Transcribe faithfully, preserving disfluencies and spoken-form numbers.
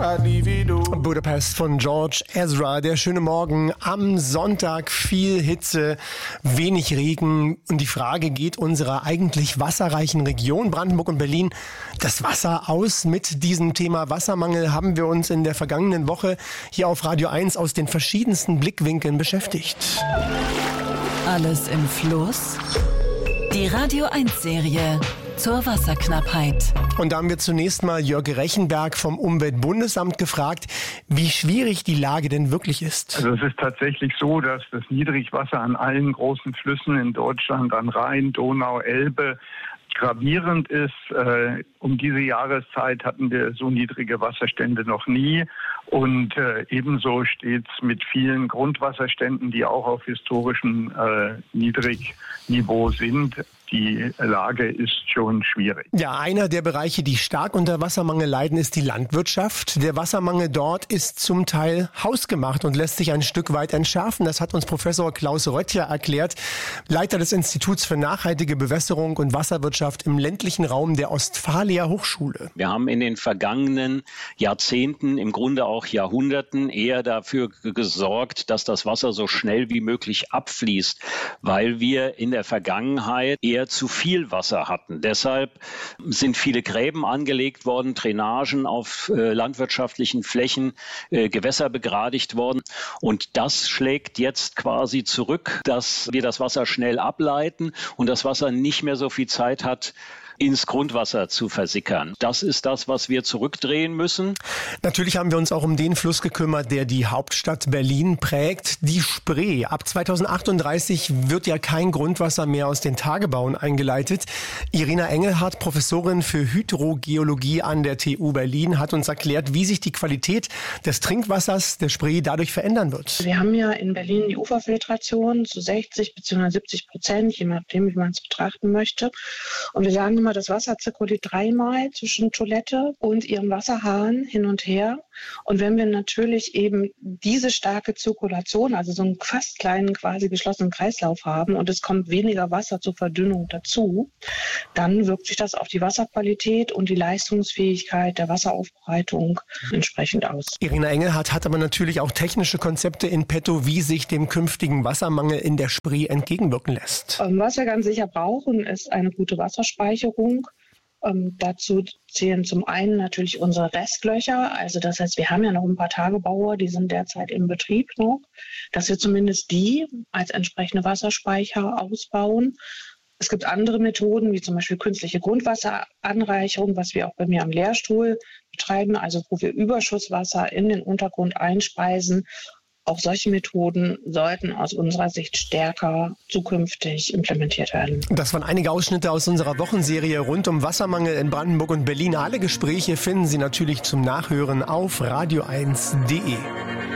I'd leave it all. Budapest von George Ezra. Der schöne Morgen am Sonntag. Viel Hitze, wenig Regen. Und die Frage, geht unserer eigentlich wasserreichen Region Brandenburg und Berlin das Wasser aus? Mit diesem Thema Wassermangel haben wir uns in der vergangenen Woche hier auf Radio eins aus den verschiedensten Blickwinkeln beschäftigt. Alles im Fluss? Die Radio eins Serie zur Wasserknappheit. Und da haben wir zunächst mal Jörg Rechenberg vom Umweltbundesamt gefragt, wie schwierig die Lage denn wirklich ist. Also es ist tatsächlich so, dass das Niedrigwasser an allen großen Flüssen in Deutschland, an Rhein, Donau, Elbe, gravierend ist. Äh, um diese Jahreszeit hatten wir so niedrige Wasserstände noch nie. Und äh, ebenso steht es mit vielen Grundwasserständen, die auch auf historischem äh, Niedrigniveau sind. Die Lage ist schon schwierig. Ja, einer der Bereiche, die stark unter Wassermangel leiden, ist die Landwirtschaft. Der Wassermangel dort ist zum Teil hausgemacht und lässt sich ein Stück weit entschärfen. Das hat uns Professor Klaus Röttcher erklärt, Leiter des Instituts für nachhaltige Bewässerung und Wasserwirtschaft im ländlichen Raum der Ostfalia Hochschule. Wir haben in den vergangenen Jahrzehnten, im Grunde auch Jahrhunderten, eher dafür gesorgt, dass das Wasser so schnell wie möglich abfließt, weil wir in der Vergangenheit eher zu viel Wasser hatten. Deshalb sind viele Gräben angelegt worden, Drainagen auf äh, landwirtschaftlichen Flächen, äh, Gewässer begradigt worden. Und das schlägt jetzt quasi zurück, dass wir das Wasser schnell ableiten und das Wasser nicht mehr so viel Zeit hat, ins Grundwasser zu versickern. Das ist das, was wir zurückdrehen müssen. Natürlich haben wir uns auch um den Fluss gekümmert, der die Hauptstadt Berlin prägt, die Spree. Ab zweitausendachtunddreißig wird ja kein Grundwasser mehr aus den Tagebauen eingeleitet. Irina Engelhardt, Professorin für Hydrogeologie an der T U Berlin, hat uns erklärt, wie sich die Qualität des Trinkwassers der Spree dadurch verändern wird. Wir haben ja in Berlin die Uferfiltration zu sechzig bzw. siebzig Prozent, je nachdem, wie man es betrachten möchte. Und wir sagen immer, das Wasser zirkuliert dreimal zwischen Toilette und ihrem Wasserhahn hin und her. Und wenn wir natürlich eben diese starke Zirkulation, also so einen fast kleinen, quasi geschlossenen Kreislauf haben und es kommt weniger Wasser zur Verdünnung dazu, dann wirkt sich das auf die Wasserqualität und die Leistungsfähigkeit der Wasseraufbereitung entsprechend aus. Irina Engelhardt hat aber natürlich auch technische Konzepte in petto, wie sich dem künftigen Wassermangel in der Spree entgegenwirken lässt. Was wir ganz sicher brauchen, ist eine gute Wasserspeicherung. Ähm, dazu zählen zum einen natürlich unsere Restlöcher. Also das heißt, wir haben ja noch ein paar Tagebaue, die sind derzeit im Betrieb noch, dass wir zumindest die als entsprechende Wasserspeicher ausbauen. Es gibt andere Methoden, wie zum Beispiel künstliche Grundwasseranreicherung, was wir auch bei mir am Lehrstuhl betreiben, also wo wir Überschusswasser in den Untergrund einspeisen. Auch solche Methoden sollten aus unserer Sicht stärker zukünftig implementiert werden. Das waren einige Ausschnitte aus unserer Wochenserie rund um Wassermangel in Brandenburg und Berlin. Alle Gespräche finden Sie natürlich zum Nachhören auf radio eins punkt de.